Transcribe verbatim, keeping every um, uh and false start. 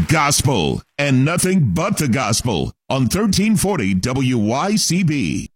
Gospel and nothing but the gospel on thirteen forty W Y C B.